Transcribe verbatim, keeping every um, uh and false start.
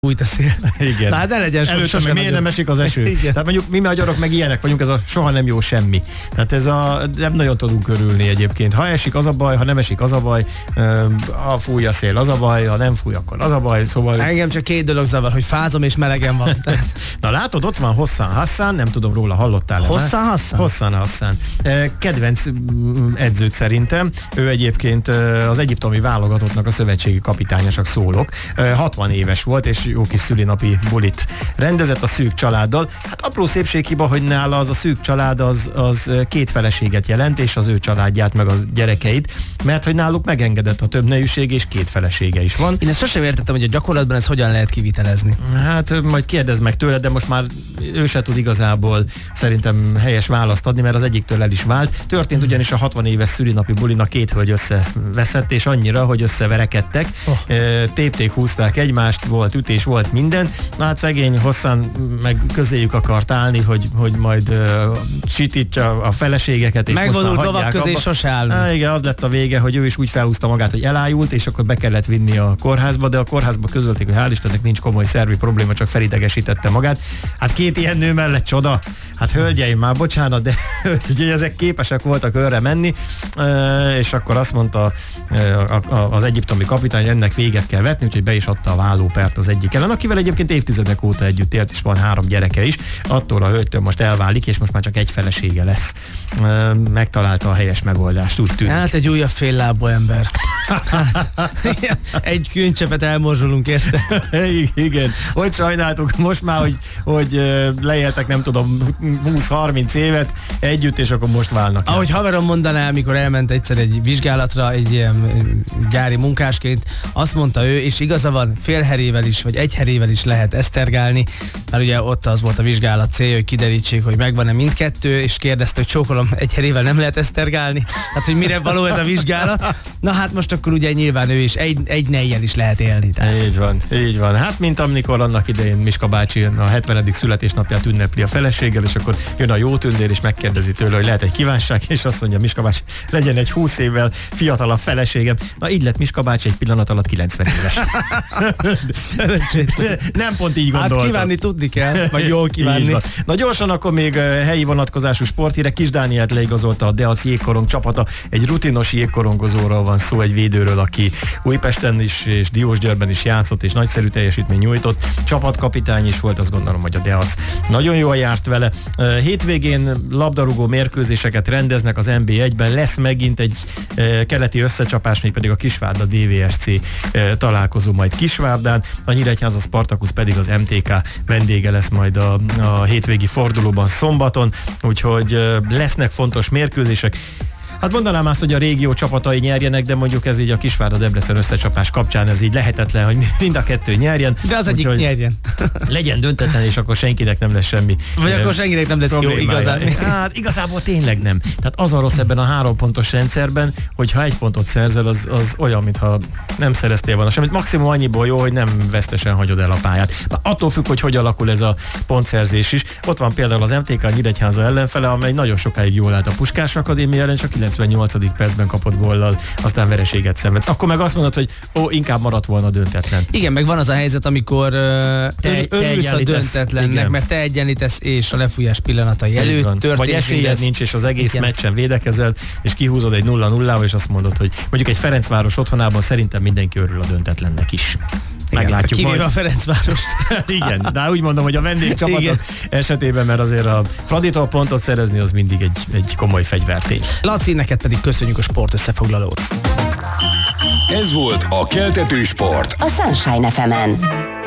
Fújt a szél. Igen. Na, de legyen először, hogy miért nem esik az eső. Igen. Tehát mondjuk mi magyarok meg ilyenek vagyunk, ez a soha nem jó semmi. Tehát ez a, nem nagyon tudunk örülni egyébként. Ha esik, az a baj, ha nem esik, az a baj, ha fúj a szél, az a baj, ha nem fúj, akkor az a baj. Szóval... Engem csak két dolog zavar, hogy fázom és melegen van. Na látod, ott van Hassan Hassan, nem tudom róla, hallottál-e? Hassan Hassan? Hassan Hassan. Kedvenc edzőt szerintem. Ő egyébként az egyiptomi válogatottnak a szövetségi kapitánya, csak szólok. hatvan éves volt, és jó kis szülinapi bulit rendezett a szűk családdal. Hát apró szépséghiba, hogy nála az a szűk család az, az két feleséget jelent, és az ő családját, meg a gyerekeit, mert hogy náluk megengedett a több nejűség, és két felesége is van. Én ezt sosem értettem, hogy a gyakorlatban ezt hogyan lehet kivitelezni. Hát majd kérdezd meg tőle, de most már ő se tud igazából szerintem helyes választ adni, mert az egyiktől el is vált. Történt ugyanis a hatvan éves szülinapi bulinak két hölgy összeveszett, és annyira, hogy összeverekedtek, oh. tépték, húzták egymást, volt ütés, volt minden. Na hát szegény Hosszan meg közéjük akart állni, hogy, hogy majd uh, sitítja a feleségeket, és megvonult most már lovak közé sose állunk. Há, igen, az lett a vége, hogy ő is úgy felhúzta magát, hogy elájult, és akkor be kellett vinni a kórházba, de a kórházba közölték, hogy hál' Istennek nincs komoly szervi probléma, csak felidegesítette magát. Hát két ilyen nő mellett csoda. Hát hölgyeim, már bocsánat, de ugye ezek képesek voltak őre menni, és akkor azt mondta az egyiptomi kapitány, ennek véget kell vetni, úgyhogy be is adta a vállópert az egyik ellen, akivel egyébként évtizedek óta együtt élt, és van három gyereke is. Attól a hölgytől most elválik, és most már csak egy felesége lesz. Megtalálta a helyes megoldást, úgy tűnik. Hát egy újabb féllábú ember. Hát, egy kőncsepet elmorzsolunk, érte? Igen, hogy sajnáltuk most már, hogy, hogy leéltek, nem tudom, húsz-harminc évet együtt, és akkor most válnak el. Ahogy haverom mondaná, amikor elment egyszer egy vizsgálatra, egy ilyen gyári munkásként, azt mondta ő, és igaza van, fél herével is, vagy egy herével is lehet esztergálni, mert ugye ott az volt a vizsgálat célja, hogy kiderítsék, hogy megvan-e mindkettő, és kérdezte, hogy csókolom, egy herével nem lehet esztergálni, hát hogy mire való ez a vizsgálat. Na hát most akkor ugye nyilván ő is egy, egy nejjel is lehet élni. Tehát. Így van, így van. Hát mint amikor annak idején Miska bácsi a hetvenedik születésnapját ünnepli a feleséggel, és akkor jön a jó tündér, és megkérdezi tőle, hogy lehet egy kívánság, és azt mondja Miska bácsi, legyen egy húsz évvel fiatalabb feleségem. Na így lett Miska bácsi egy pillanat alatt kilencven éves. Nem pont így gondoltam. Hát kívánni tudni kell, vagy jól kívánni. Na gyorsan akkor még helyi vonatkozású sporthírek. Kis Dánielt leigazolta a Deac jégkorong csapata. Egy rutinos jégkorongozóról van szó, egy védőről, aki Újpesten is és Diósgyőrben is játszott, és nagyszerű teljesítmény nyújtott. Csapatkapitány is volt, azt gondolom, hogy a Deac nagyon jól járt vele. Hétvégén labdarúgó mérkőzéseket rendeznek az en bé egyben. Lesz megint egy keleti összecsapás, még pedig a Kisvárda dé vé es cé találkozó majd Kisvárdán. A Nyíregyháza Spartacus pedig az em té ká vendége lesz majd a, a hétvégi fordulóban szombaton, úgyhogy lesznek fontos mérkőzések. Hát mondanám azt, hogy a régió csapatai nyerjenek, de mondjuk ez így a Kisvárda-Debrecen összecsapás kapcsán ez így lehetetlen, hogy mind a kettő nyerjen. De az egyik nyerjen. Legyen döntetlen, és akkor senkinek nem lesz semmi. Vagy akkor senkinek nem lesz jó igazán. Hát igazából tényleg nem. Tehát az a rossz ebben a három pontos rendszerben, hogy ha egy pontot szerzel, az, az olyan, mintha nem szereztél volna semmit. Maximum annyiból jó, hogy nem vesztesen hagyod el a pályát. Na, attól függ, hogy hogy alakul ez a pontszerzés is. Ott van például az em té ká Nyíregyháza ellenfele, amely nagyon sokáig jól állt a Puskás Akadémia ellen, csak kilencvennyolcadik percben kapott góllal, aztán vereséget szenved. Akkor meg azt mondod, hogy ó, inkább maradt volna döntetlen. Igen, meg van az a helyzet, amikor uh, örülsz a döntetlennek, igen, mert te egyenlítesz, és a lefújás pillanatai előtt történik. Vagy esélyed nincs, és az egész igen. meccsen védekezel, és kihúzod egy nulla nullával, és azt mondod, hogy mondjuk egy Ferencváros otthonában szerintem mindenki örül a döntetlennek is. Meglátjuk kivéve majd a Ferencvárost. Igen, de úgy mondom, hogy a vendégcsapatok esetében, mert azért a Fraditól pontot szerezni, az mindig egy, egy komoly fegyvertény. Laci, neked pedig köszönjük a sport összefoglalót. Ez volt a Keltető Sport a Sunshine ef emen.